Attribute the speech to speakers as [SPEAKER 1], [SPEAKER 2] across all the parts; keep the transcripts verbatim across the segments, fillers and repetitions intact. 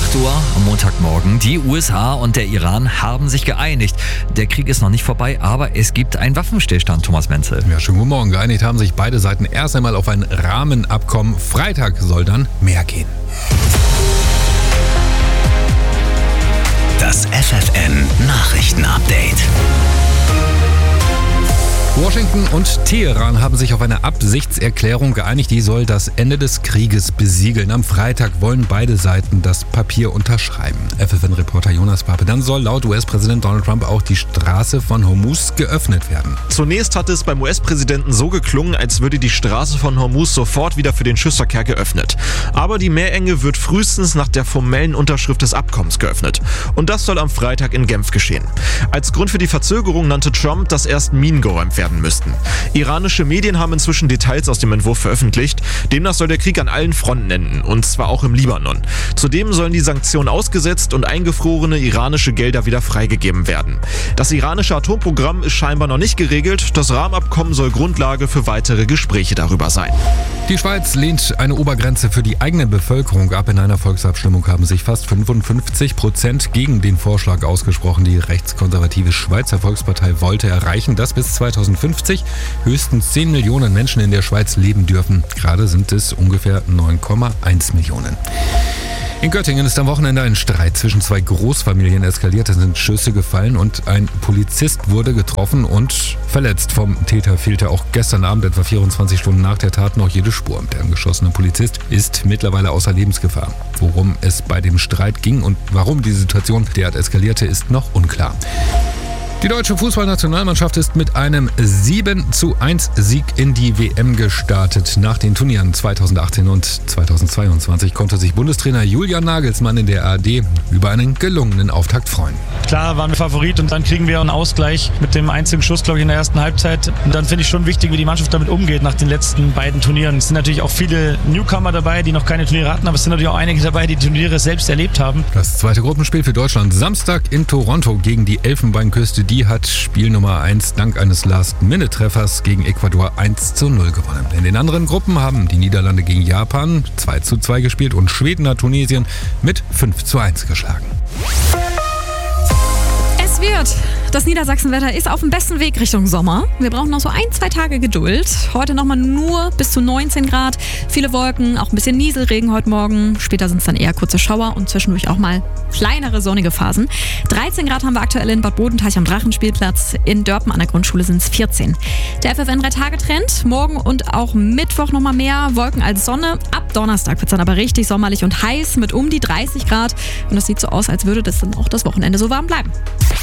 [SPEAKER 1] acht Uhr am Montagmorgen. Die U S A und der Iran haben sich geeinigt. Der Krieg ist noch nicht vorbei, aber es gibt einen Waffenstillstand, Thomas Menzel.
[SPEAKER 2] Ja, schönen guten Morgen. Geeinigt haben sich beide Seiten erst einmal auf ein Rahmenabkommen. Freitag soll dann mehr gehen.
[SPEAKER 3] Das F F N Nachrichtenupdate.
[SPEAKER 2] Washington und Teheran haben sich auf eine Absichtserklärung geeinigt, die soll das Ende des Krieges besiegeln. Am Freitag wollen beide Seiten das Papier unterschreiben. F F N-Reporter Jonas Pape. Dann soll laut U S-Präsident Donald Trump auch die Straße von Hormuz geöffnet werden.
[SPEAKER 4] Zunächst hatte es beim U S-Präsidenten so geklungen, als würde die Straße von Hormuz sofort wieder für den Schiffsverkehr geöffnet. Aber die Meerenge wird frühestens nach der formellen Unterschrift des Abkommens geöffnet. Und das soll am Freitag in Genf geschehen. Als Grund für die Verzögerung nannte Trump, dass erst Minen geräumt werden müssten. Iranische Medien haben inzwischen Details aus dem Entwurf veröffentlicht. Demnach soll der Krieg an allen Fronten enden, und zwar auch im Libanon. Zudem sollen die Sanktionen ausgesetzt und eingefrorene iranische Gelder wieder freigegeben werden. Das iranische Atomprogramm ist scheinbar noch nicht geregelt. Das Rahmenabkommen soll Grundlage für weitere Gespräche darüber sein.
[SPEAKER 2] Die Schweiz lehnt eine Obergrenze für die eigene Bevölkerung ab. In einer Volksabstimmung haben sich fast fünfundfünfzig Prozent gegen den Vorschlag ausgesprochen. Die rechtskonservative Schweizer Volkspartei wollte erreichen, dass bis zweitausendfünfzig höchstens zehn Millionen Menschen in der Schweiz leben dürfen. Gerade sind es ungefähr neun Komma eins Millionen. In Göttingen ist am Wochenende ein Streit zwischen zwei Großfamilien eskaliert. Es sind Schüsse gefallen und ein Polizist wurde getroffen und verletzt. Vom Täter fehlte auch gestern Abend, etwa vierundzwanzig Stunden nach der Tat, noch jede Spur. Der angeschossene Polizist ist mittlerweile außer Lebensgefahr. Worum es bei dem Streit ging und warum die Situation derart eskalierte, ist noch unklar. Die deutsche Fußballnationalmannschaft ist mit einem sieben zu eins Sieg in die W M gestartet. Nach den Turnieren zweitausendachtzehn und zweitausendzweiundzwanzig konnte sich Bundestrainer Julian Nagelsmann in der A R D über einen gelungenen Auftakt freuen.
[SPEAKER 5] Klar waren wir Favorit und dann kriegen wir einen Ausgleich mit dem einzigen Schuss, glaube ich, in der ersten Halbzeit. Und dann finde ich schon wichtig, wie die Mannschaft damit umgeht nach den letzten beiden Turnieren. Es sind natürlich auch viele Newcomer dabei, die noch keine Turniere hatten, aber es sind natürlich auch einige dabei, die Turniere selbst erlebt haben.
[SPEAKER 2] Das zweite Gruppenspiel für Deutschland Samstag in Toronto gegen die Elfenbeinküste. Die hat Spiel Nummer eins dank eines Last-Minute-Treffers gegen Ecuador eins zu null gewonnen. In den anderen Gruppen haben die Niederlande gegen Japan zwei zu zwei gespielt und Schweden hat Tunesien mit fünf zu eins geschlagen.
[SPEAKER 6] Es wird. Das Niedersachsenwetter ist auf dem besten Weg Richtung Sommer. Wir brauchen noch so ein, zwei Tage Geduld. Heute nochmal nur bis zu neunzehn Grad. Viele Wolken, auch ein bisschen Nieselregen heute Morgen. Später sind es dann eher kurze Schauer und zwischendurch auch mal kleinere sonnige Phasen. dreizehn Grad haben wir aktuell in Bad Bodenteich am Drachenspielplatz. In Dörpen an der Grundschule sind es vierzehn. Der F F N drei Tage Trend. Morgen und auch Mittwoch nochmal mehr Wolken als Sonne. Ab Donnerstag wird es dann aber richtig sommerlich und heiß mit um die dreißig Grad. Und das sieht so aus, als würde das dann auch das Wochenende so warm bleiben.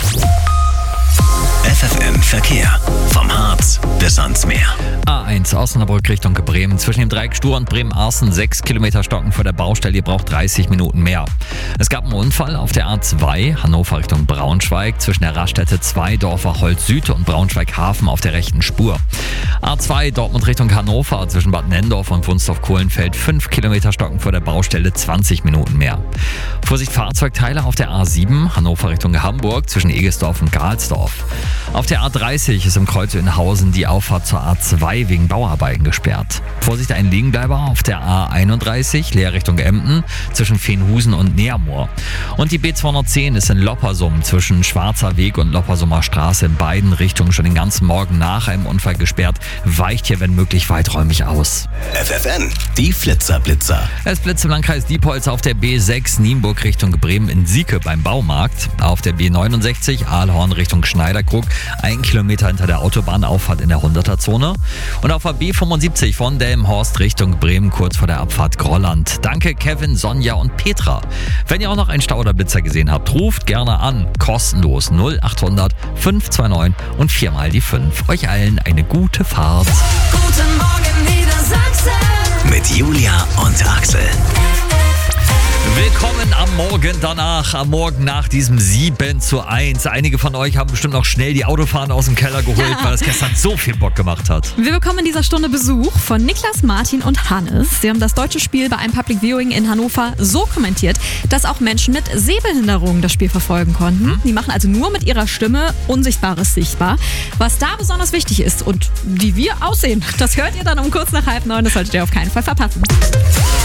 [SPEAKER 3] F F N Verkehr. Vom Harz bis ans Meer.
[SPEAKER 1] A eins Osnabrück Richtung Bremen. Zwischen dem Dreieck Stur und Bremen-Arsen sechs Kilometer Stocken vor der Baustelle. Ihr braucht dreißig Minuten mehr. Es gab einen Unfall auf der A zwei Hannover Richtung Braunschweig. Zwischen der Raststätte zwei Dorfer Holz Süd und Braunschweig-Hafen auf der rechten Spur. A zwei Dortmund Richtung Hannover. Zwischen Bad Nendorf und Wunstorf-Kohlenfeld fünf Kilometer Stocken vor der Baustelle. zwanzig Minuten mehr. Vorsicht Fahrzeugteile auf der A sieben Hannover Richtung Hamburg. Zwischen Egesdorf und Karlsdorf. Auf der A dreißig ist im Kreuz Innhausen die Auffahrt zur A zwei wegen Bauarbeiten gesperrt. Vorsicht, ein Liegenbleiber auf der A einunddreißig, leer Richtung Emden, zwischen Veenhusen und Neamoor. Und die B zweihundertzehn ist in Loppersum zwischen Schwarzer Weg und Loppersumer Straße in beiden Richtungen schon den ganzen Morgen nach einem Unfall gesperrt. Weicht hier, wenn möglich, weiträumig aus.
[SPEAKER 3] F F N, die Flitzerblitzer.
[SPEAKER 1] Es blitzt im Landkreis Diepholz auf der B sechs Nienburg Richtung Bremen in Sieke beim Baumarkt. Auf der B neunundsechzig Aalhorn Richtung Schneiderkrug, ein Kilometer hinter der Autobahnauffahrt in der hunderter-Zone. Und auf der B fünfundsiebzig von Delmenhorst Richtung Bremen kurz vor der Abfahrt Grolland. Danke Kevin, Sonja und Petra. Wenn ihr auch noch einen Stau oder Blitzer gesehen habt, ruft gerne an. Kostenlos null achthundert fünf zwei neun und viermal die fünf. Euch allen eine gute Fahrt.
[SPEAKER 7] Guten Morgen Niedersachsen.
[SPEAKER 3] Mit Julia und Axel.
[SPEAKER 1] Willkommen am Morgen danach, am Morgen nach diesem sieben zu eins. Einige von euch haben bestimmt noch schnell die Autofahnen aus dem Keller geholt, ja, weil es gestern so viel Bock gemacht hat.
[SPEAKER 6] Wir bekommen in dieser Stunde Besuch von Niklas, Martin und Hannes. Sie haben das deutsche Spiel bei einem Public Viewing in Hannover so kommentiert, dass auch Menschen mit Sehbehinderungen das Spiel verfolgen konnten. Hm? Die machen also nur mit ihrer Stimme Unsichtbares sichtbar. Was da besonders wichtig ist und wie wir aussehen, das hört ihr dann um kurz nach halb neun. Das solltet ihr auf keinen Fall verpassen.